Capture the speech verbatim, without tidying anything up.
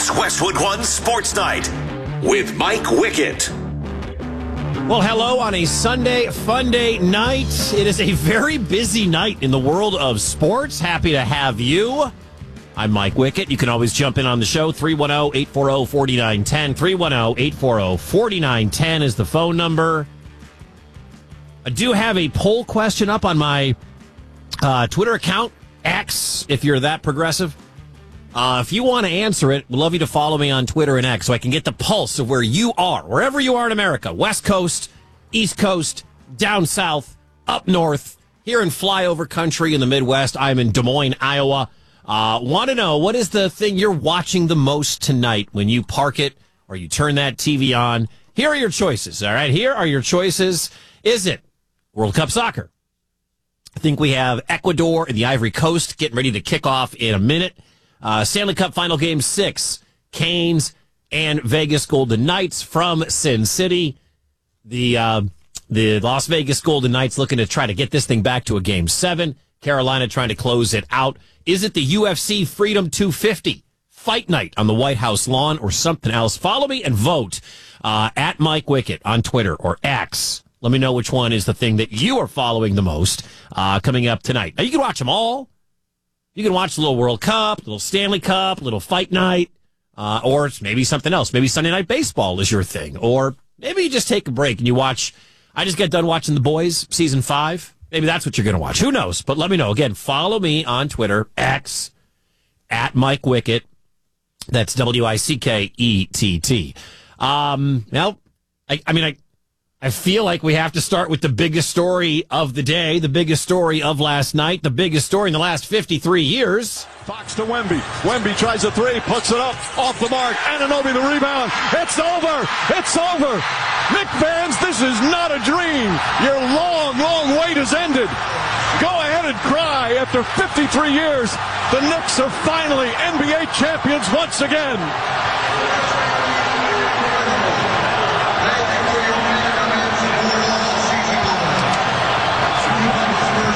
It's Westwood One Sports Night with Mike Wickett. Well, hello on a Sunday Funday night. It is a very busy night in the world of sports. Happy to have you. I'm Mike Wickett. You can always jump in on the show. three one zero, eight four zero, four nine one zero. three one zero, eight four zero, four nine one zero is the phone number. I do have a poll question up on my uh, Twitter account, X, if you're that progressive. Uh, if you want to answer it, we'd love you to follow me on Twitter and X so I can get the pulse of where you are, wherever you are in America, West Coast, East Coast, down south, up north, here in flyover country in the Midwest. I'm in Des Moines, Iowa. Uh, want to know, what is the thing you're watching the most tonight when you park it or you turn that T V on? Here are your choices, all right? Here are your choices. Is it World Cup soccer? I think we have Ecuador and the Ivory Coast getting ready to kick off in a minute. Uh, Stanley Cup Final Game six, Canes and Vegas Golden Knights from Sin City. The uh, the Las Vegas Golden Knights looking to try to get this thing back to a Game seven. Carolina trying to close it out. Is it the U F C Freedom two fifty Fight Night on the White House lawn or something else? Follow me and vote uh, at Mike Wickett on Twitter or X. Let me know which one is the thing that you are following the most uh, coming up tonight. Now, you can watch them all. You can watch the little World Cup, little Stanley Cup, little Fight Night, uh, or it's maybe something else. Maybe Sunday Night Baseball is your thing. Or maybe you just take a break and you watch. I just got done watching The Boys, season five. Maybe that's what you're going to watch. Who knows? But let me know. Again, follow me on Twitter, X, at Mike Wickett. That's W I C K E T T. Um, now, I, I mean, I, I feel like we have to start with the biggest story of the day, the biggest story of last night, the biggest story in the last fifty-three years. Fox to Wemby. Wemby tries a three, puts it up, off the mark. Anunoby the rebound. It's over. It's over. Knick fans, this is not a dream. Your long, long wait has ended. Go ahead and cry. After fifty-three years, the Knicks are finally N B A champions once again.